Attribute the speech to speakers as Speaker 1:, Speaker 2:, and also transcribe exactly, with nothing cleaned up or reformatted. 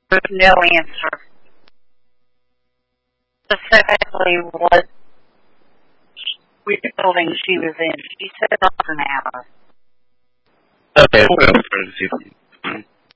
Speaker 1: There's no answer. Specifically, what which building she was in. She said it was an hour.
Speaker 2: Okay, we'll go for it.